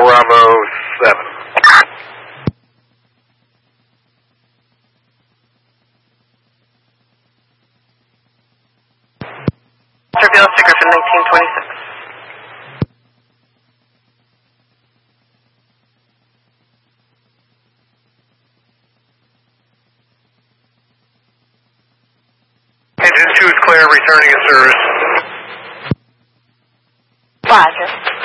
Bravo 7. Surveillance to Griffin 1926. Engine 2 is clear, returning to service. Roger.